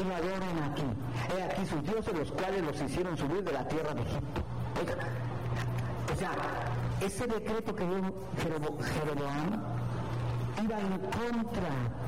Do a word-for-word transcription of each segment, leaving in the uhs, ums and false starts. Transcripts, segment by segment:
quien adoran aquí. He aquí sus dioses, los cuales los hicieron subir de la tierra de Egipto. Oiga, o sea, ese decreto que dio Jeroboam iba en contra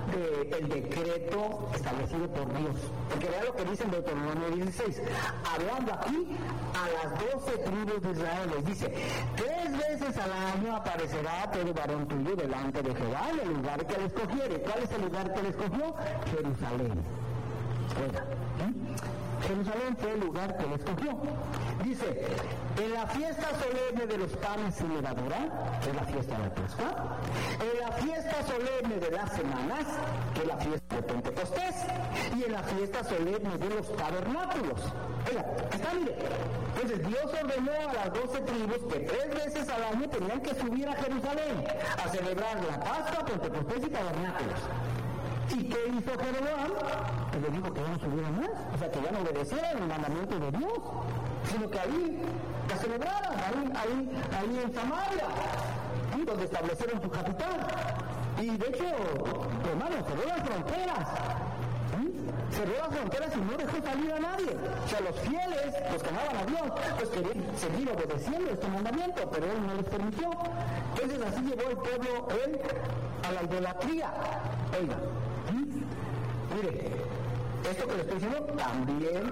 del decreto establecido por Dios. Porque vea lo que dice en Deuteronomio dieciséis, hablando aquí a las doce tribus de Israel, les dice, tres veces al año aparecerá todo varón tuyo delante de Jehová en el lugar que él escogiere. ¿Cuál es el lugar que él escogió? Jerusalén. Oiga, ¿eh? Jerusalén fue el lugar que él escogió. Dice, en la fiesta solemne de los panes sin levadura, que es la fiesta de Pascua, en la fiesta solemne de las semanas, que es la fiesta de Pentecostés, y en la fiesta solemne de los tabernáculos. Oiga, está, mire. Entonces Dios ordenó a las doce tribus que tres veces al año tenían que subir a Jerusalén a celebrar la Pascua, Pentecostés y tabernáculos. ¿Y qué hizo Jeroboam? Pues le dijo que ya no subiera más, o sea que ya no obedecieran el mandamiento de Dios, sino que ahí la celebraran, ahí, ahí, ahí en Samaria, ¿sí? Donde establecieron su capital. Y de hecho, hermano, cerró las fronteras, ¿sí? Cerró las fronteras y no dejó salir a nadie. O sea, los fieles, los que amaban a Dios, pues querían seguir obedeciendo este mandamiento, pero él no les permitió. Entonces así llevó el pueblo, él, a la idolatría. Oiga, ¿sí? Mire, esto que le estoy diciendo también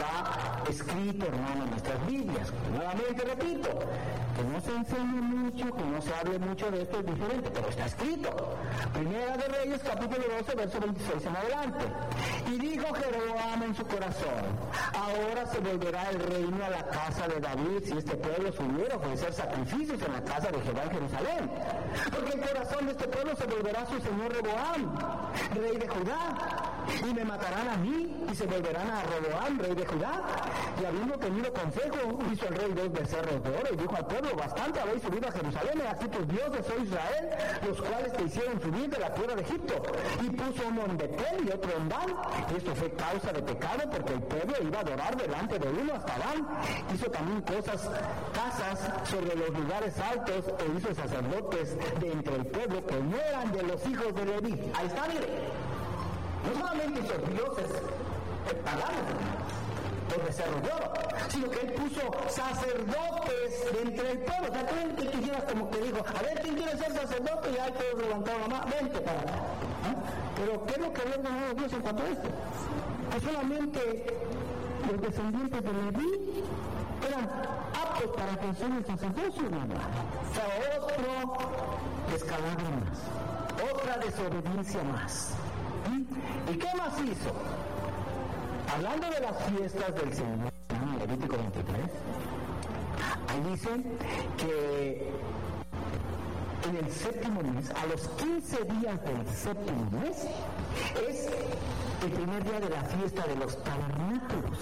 está escrito, hermano, en nuestras Biblias. Nuevamente repito, que no se enseñe mucho, que no se hable mucho de esto es diferente, pero está escrito. Primera de Reyes, capítulo doce, verso veintiséis en adelante. Y dijo Jeroboam en su corazón, ahora se volverá el reino a la casa de David si este pueblo subiera a ofrecer sacrificios en la casa de Jehová en Jerusalén. Porque el corazón de este pueblo se volverá a su señor Roboam, rey de Judá, y me matarán a mí y se volverán a Roboam, rey de Judá. Y habiendo tenido consejo, hizo el rey dos becerros de oro y dijo al pueblo, bastante habéis subido a Jerusalén, y así tus dioses, oh Israel, los cuales te hicieron subir de la tierra de Egipto. Y puso uno en Betel y otro en Dan. Y esto fue causa de pecado, porque el pueblo iba a adorar delante de uno hasta Dan. Hizo también cosas, casas sobre los lugares altos, e hizo sacerdotes de entre el pueblo que no eran de los hijos de Leví. Ahí está, mire. No solamente hizo dioses paganos, los becerros de oro, sino que él puso sacerdotes de entre el pueblo. O sea, ¿creen que quisieras como que dijo, a ver, ¿quién quiere ser sacerdote? Y ahí todos levantaron la mano, vente para acá. ¿Ah? Pero ¿qué es lo que había ordenado Dios en cuanto a esto? Que solamente los descendientes de Leví eran aptos para ejercer el sacerdocio, hermano. O sea, otro descalabro más, otra desobediencia más. ¿Y qué más hizo? Hablando de las fiestas del Señor, en Levítico veintitrés, ahí dice que en el séptimo mes, a los quince días del séptimo mes, es el primer día de la fiesta de los tabernáculos.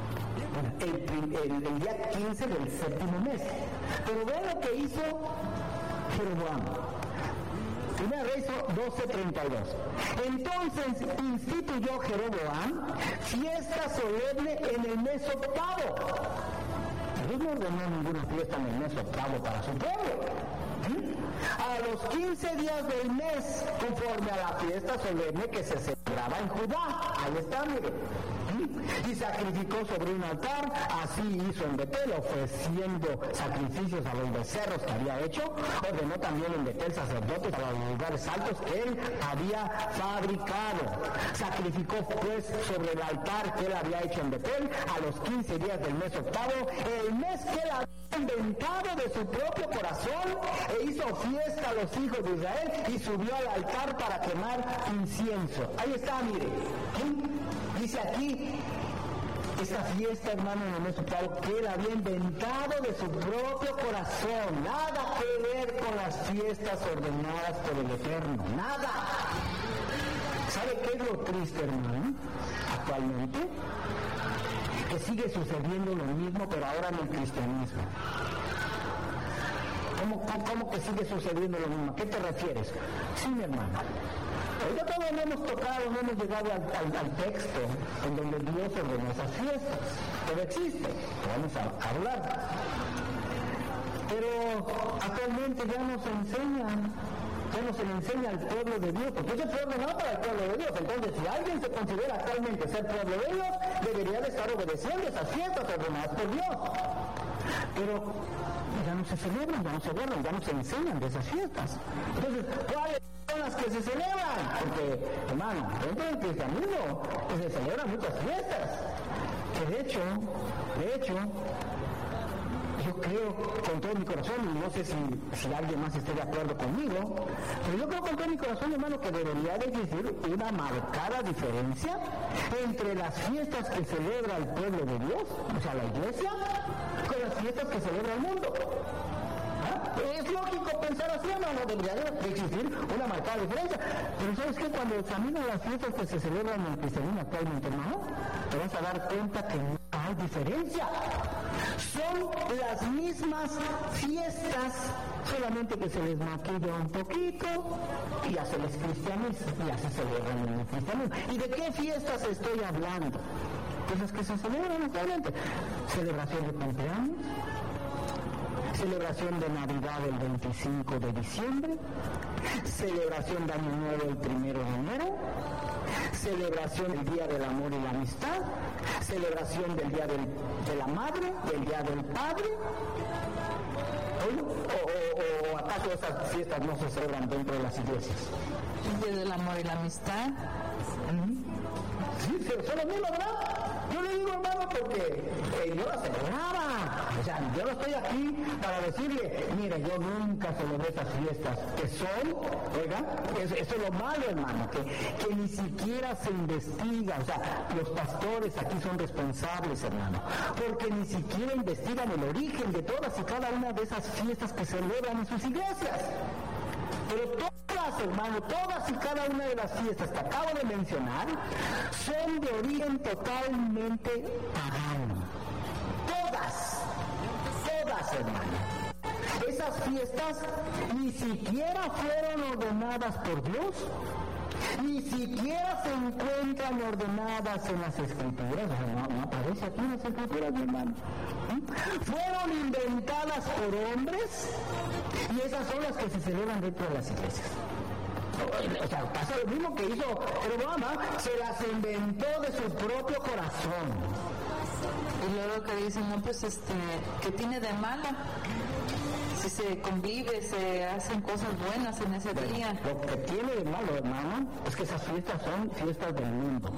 El, el, el día quince del séptimo mes. Pero vean lo que hizo Jeroboam. Primera Reyes doce treinta y dos. Entonces instituyó Jeroboam fiesta solemne en el mes octavo. Dios no ordenó ninguna fiesta en el mes octavo para su pueblo. ¿Sí? A los quince días del mes, conforme a la fiesta solemne que se celebraba en Judá. Ahí está, mire. Y sacrificó sobre un altar, así hizo en Betel, ofreciendo sacrificios a los becerros que había hecho. Ordenó también en Betel sacerdotes a los lugares altos que él había fabricado. Sacrificó pues sobre el altar que él había hecho en Betel a los quince días del mes octavo, el mes que él había inventado de su propio corazón, e hizo fiesta a los hijos de Israel y subió al altar para quemar incienso. Ahí está, mire. ¿Sí? Dice aquí, esta fiesta, hermano, en el mes octavo, que él había inventado de su propio corazón. Nada que ver con las fiestas ordenadas por el Eterno. Nada. ¿Sabe qué es lo triste, hermano? Actualmente, que sigue sucediendo lo mismo, pero ahora en el cristianismo. ¿Cómo, cómo, cómo que sigue sucediendo lo mismo? ¿A qué te refieres? Sí, mi hermano. Ahorita todavía no hemos tocado, no hemos llegado al, al, al texto en donde Dios ordenó esas fiestas. Pero existe, vamos a hablar. Pero actualmente ya nos enseñan ya no se le enseña al pueblo de Dios, porque eso fue ordenado para el pueblo de Dios. Entonces, si alguien se considera actualmente ser pueblo de Dios, debería de estar obedeciendo esas fiestas ordenadas por Dios. Pero ya no se celebran, ya no se guardan, ya no se enseñan de esas fiestas. Entonces, ¿cuáles son las que se celebran? Porque, hermano, dentro del cristianismo se celebran muchas fiestas. Que de hecho, de hecho, yo creo con todo mi corazón, y no sé si, si alguien más esté de acuerdo conmigo, pero yo creo con todo mi corazón, hermano, que debería de existir una marcada diferencia entre las fiestas que celebra el pueblo de Dios, o sea, la iglesia, con las fiestas que celebra el mundo. ¿Ah? Es lógico pensar así, hermano, debería de existir una marcada diferencia. Pero ¿sabes qué? Cuando examinas las fiestas que se celebran en el cristianismo actualmente, hermano, te vas a dar cuenta que no hay diferencia. Son las mismas fiestas, solamente que se les maquilla un poquito y ya se les cristianiza, y ya se celebran en el cristianismo. ¿Y de qué fiestas estoy hablando? Pues las que se celebran actualmente. Celebración de cumpleaños, celebración de Navidad el veinticinco de diciembre, celebración de Año Nuevo el primero de enero, celebración del Día del Amor y la Amistad, celebración del Día del, de la Madre, del Día del Padre. ¿O, o, o acaso esas fiestas no se celebran dentro de las iglesias? El Día del Amor y la Amistad. ¿Mm? Sí, son los mismos, ¿verdad? Yo le digo, hermano, porque eh, yo la celebraba. O sea, yo no estoy aquí para decirle, mire, yo nunca celebré esas fiestas, que son, oiga, eso, eso es lo malo, hermano, que, que ni siquiera se investiga. O sea, los pastores aquí son responsables, hermano, porque ni siquiera investigan el origen de todas y cada una de esas fiestas que celebran en sus iglesias. Pero todas, hermano, todas y cada una de las fiestas que acabo de mencionar son de origen totalmente pagano. Todas, todas, hermano. Esas fiestas ni siquiera fueron ordenadas por Dios, ni siquiera se encuentran ordenadas en las Escrituras. No, no aparece aquí en las Escrituras, mi hermano. ¿Mm? Fueron inventadas por hombres y esas son las que se celebran dentro de las iglesias. O sea, pasa lo mismo que hizo Obama, se las inventó de su propio corazón. Y luego que dicen, no, pues, este, ¿qué tiene de malo? Si se convive, se hacen cosas buenas en ese bueno, día. Lo que tiene de malo, hermano, es que esas fiestas son fiestas del mundo.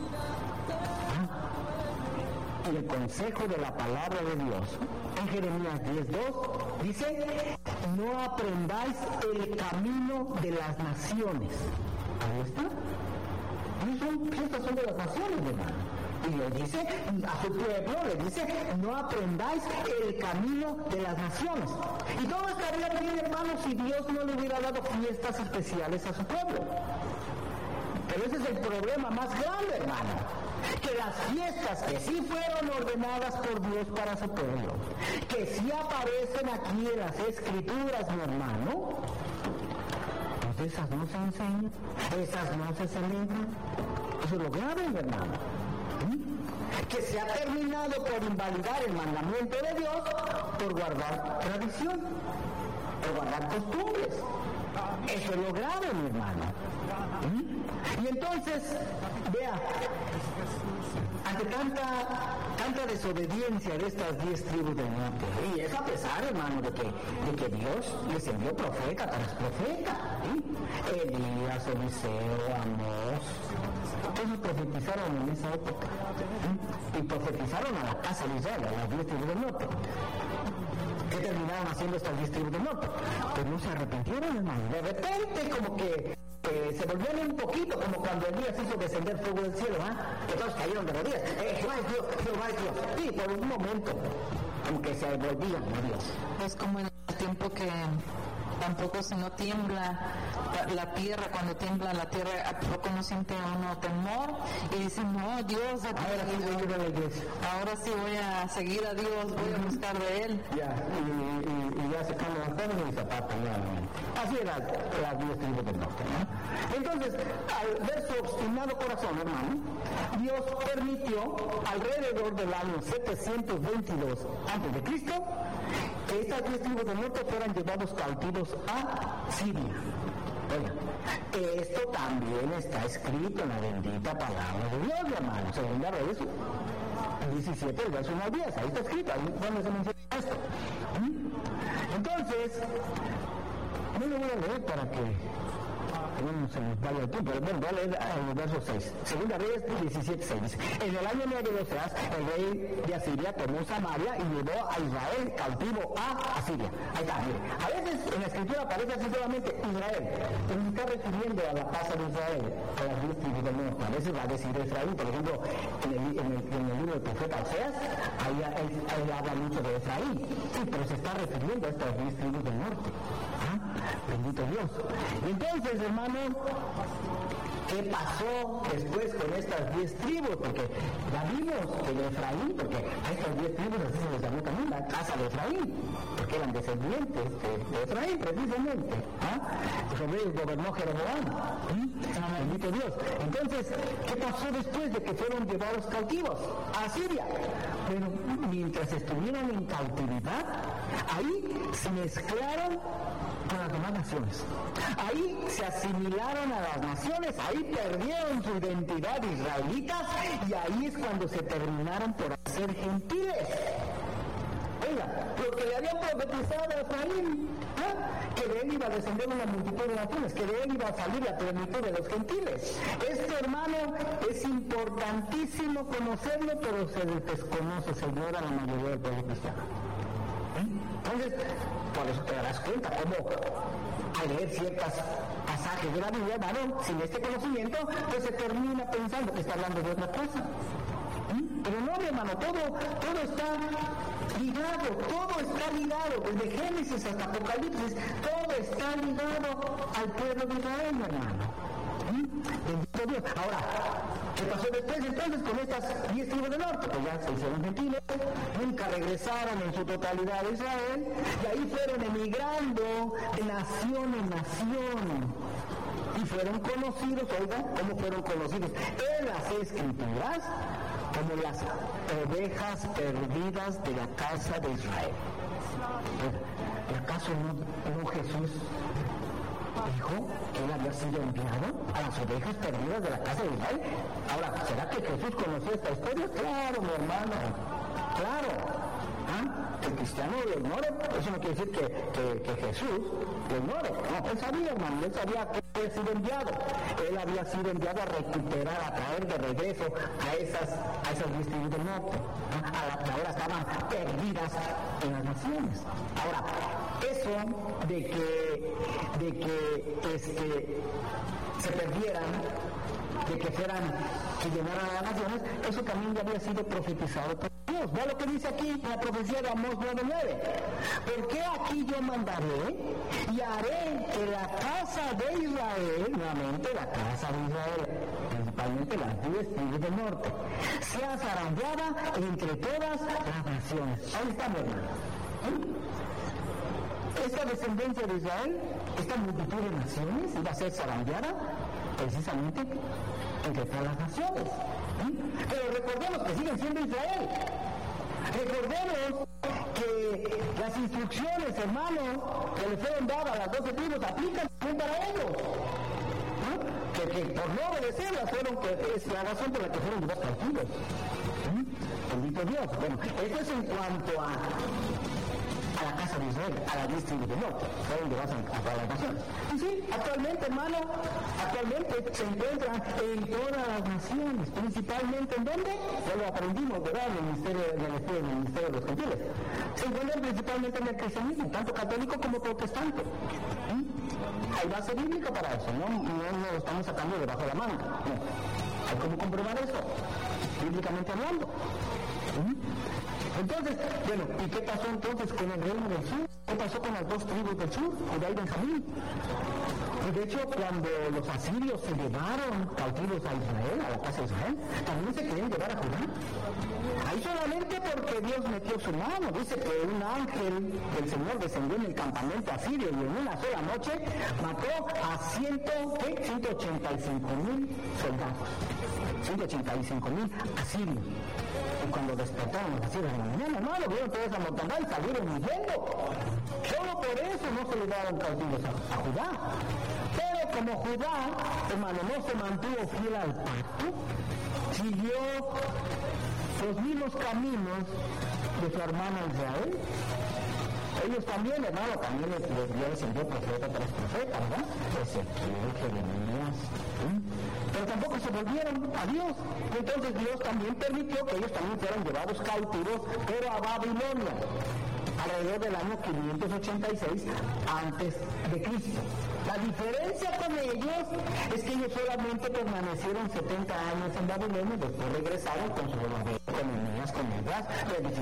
¿Ah? Y el consejo de la palabra de Dios, en Jeremías diez dos, dice, no aprendáis el camino de las naciones. Ahí está. No son fiestas, son de las naciones, hermano. Y le dice a su pueblo, le dice, no aprendáis el camino de las naciones. Y todo estaría bien, hermanos, si Dios no le hubiera dado fiestas especiales a su pueblo. Pero ese es el problema más grande, hermano. Que las fiestas que sí fueron ordenadas por Dios para su pueblo, que sí aparecen aquí en las Escrituras, mi hermano, pues esas no se enseñan, esas no se celebran. Eso es lo grave, mi hermano. Que se ha terminado por invalidar el mandamiento de Dios por guardar tradición, por guardar costumbres. Eso es lo grave, mi hermano. ¿Mm? Y entonces, vea, ante tanta, tanta desobediencia de estas diez tribus del norte, y es a pesar, hermano, de que, de que Dios les envió profeta tras profeta, ¿sí? Elías, Eliseo, Amós, ellos profetizaron en esa época, ¿sí? Y profetizaron a la casa de Israel, a las diez tribus del norte. ¿Qué terminaron haciendo estas diez tribus del norte? Pues no se arrepintieron, hermano. De repente, como que eh, se volvieron un poquito, como cuando Elías hizo descender fuego del cielo, ¿ah? ¿eh? Que todos cayeron de rodillas. Eh, Jehová es Dios, Jehová es Dios. Sí, por un momento, aunque se volvían a Dios. Es como en el tiempo que tampoco si no tiembla la, la tierra, cuando tiembla la tierra, ¿a poco no siente uno temor? Y dice, no, Dios, aquí, ahora sí voy a ir a la iglesia. Ahora sí voy a seguir a Dios, voy a buscar de Él. Ya, y, y, y ya se cambian las cosas y mis zapatos, nuevamente. Así eran las diez tribus del norte, ¿no? Entonces, al ver su obstinado corazón, hermano, Dios permitió, alrededor del año setecientos veintidós antes de Cristo, que estas diez tribus del norte fueran llevados cautivos a Siria. Oiga, esto también está escrito en la bendita palabra de Dios, mi hermano. Segunda Reyes diecisiete, el verso uno al diez. Ahí está escrito, ahí donde se menciona esto. ¿Mm? Entonces, no lo voy a leer para que no se nos vaya el tiempo, pero bueno, voy a leer el verso seis. Segunda Reyes diecisiete, seis dice: en el año nueve de Oseas, el rey de Asiria tomó Samaria y llevó a Israel cautivo a Asiria. Ahí está, mire. A veces en la escritura aparece así solamente Israel, pero se está refiriendo a la casa de Israel, a las diez tribus del norte. A veces va a decir Efraín, por ejemplo, en el, en el, en el libro del profeta Oseas, ahí él, él habla mucho de Efraín, sí, pero se está refiriendo a estas diez tribus del norte. ¿Ah? Bendito Dios. Y entonces, hermano, ¿qué pasó después con estas diez tribus? Porque ya vimos que de Efraín, porque a estas diez tribus así se les llamó también la casa de Efraín, porque eran descendientes de, de Efraín precisamente. ¿Ah? Sobre ellos gobernó Jeroboam. ¿Sí? Bendito Dios. Entonces, ¿qué pasó después de que fueron llevados cautivos a Asiria? Pero mientras estuvieron en cautividad, ahí se mezclaron con las demás naciones. Ahí se asimilaron a las naciones, ahí perdieron su identidad israelitas y ahí es cuando se terminaron por hacer gentiles. Oiga, lo que le habían profetizado a Efraín, ¿eh? que de él iba a descender una multitud de naciones, que de él iba a salir la plenitud de los gentiles. Esto, hermano, es importantísimo conocerlo, pero se desconoce, se ignora la mayoría del pueblo cristiano. ¿Eh? Entonces, por eso te darás cuenta cómo al leer ciertos pasajes de la Biblia, hermano, sin este conocimiento, pues se termina pensando que está hablando de otra cosa. ¿Eh? Pero no, mi hermano, todo, todo está ligado, todo está ligado, desde Génesis hasta Apocalipsis, todo está ligado al pueblo de Israel, mi hermano. ¿Eh? Bendito Dios. Ahora, ¿qué pasó después entonces con estas diez tribus del norte? Pues ya se hicieron gentiles, nunca regresaron en su totalidad a Israel, y ahí fueron emigrando de nación en nación. Y fueron conocidos, oigan, ¿cómo fueron conocidos? En las Escrituras, como las ovejas perdidas de la casa de Israel. ¿Acaso no, no Jesús dijo que él había sido enviado a las ovejas perdidas de la casa de Israel? Ahora, ¿será que Jesús conoció esta historia? Claro, mi hermano, claro. ¿Ah? El cristiano lo ignore, eso no quiere decir que, que, que Jesús lo ignore. No, él sabía, hermano, él sabía que había sido enviado. Él había sido enviado a recuperar, a traer de regreso a esas, a esas diez tribus del norte, ¿ah? a las que ahora estaban perdidas en las naciones. Ahora, eso de que, de que este, se perdieran, de que fueran, que llenaran a las naciones, eso también ya había sido profetizado por Dios. Vea lo que dice aquí en la profecía de Amós nueve nueve. Porque aquí yo mandaré y haré que la casa de Israel, nuevamente la casa de Israel, principalmente las diez tribus del norte, sea zarandeada entre todas las naciones. Ahí está, mi hermano. ¿Eh? Esta descendencia de Israel, esta multitud de naciones, iba a ser zarandeada precisamente entre todas las naciones. ¿Eh? Pero recordemos que siguen siendo Israel. Recordemos que las instrucciones, hermanos, que le fueron dadas a las doce tribus aplican también para ellos. ¿Eh? Que, que por no obedecerlas fueron, que es la razón por la que fueron llevados cautivos. ¿Eh? Bendito Dios. Bueno, esto es en cuanto a a la casa de Israel, a la diez tribus del norte, fueron llevados a todas las naciones. Y sí, actualmente, hermano, actualmente se encuentran en todas las naciones, principalmente ¿en dónde? Ya lo aprendimos, ¿verdad? En el ministerio, en el estudio, en el ministerio de los gentiles. Se encuentran principalmente en el cristianismo, tanto católico como protestante. ¿Mm? Hay base bíblica para eso, no, no, no lo estamos sacando debajo de la manga. No. Hay como comprobar eso, bíblicamente hablando. ¿Mm? Entonces, bueno, ¿y qué pasó entonces con el reino del sur? ¿Qué pasó con las dos tribus del sur, Judá y Benjamín? Pues de hecho, cuando los asirios se llevaron cautivos a Israel, a la casa de Israel, también se querían llevar a Judá. Ahí solamente porque Dios metió su mano. Dice que un ángel del Señor descendió en el campamento asirio y en una sola noche mató a ciento ochenta y cinco mil soldados. ciento ochenta y cinco mil asirios. Y cuando despertaron los asirios en la mañana, hermano, vieron toda esa mortandad y salieron huyendo. Solo por eso no se le daban cautivos a, a Judá. Pero como Judá, hermano, no se mantuvo fiel al pacto, siguió los mismos caminos de su hermano Israel. Ellos también, hermano, también les, les, les envió profeta tras profeta, ¿verdad? Ezequiel, Jeremías, ¿sí? Pero tampoco se volvieron a Dios. Entonces Dios también permitió que ellos también fueran llevados cautivos, pero a Babilonia, alrededor del año quinientos ochenta y seis antes de Cristo. La diferencia con ellos es que ellos solamente permanecieron setenta años en Babilonia, después regresaron con su con Eneas, con Esdras,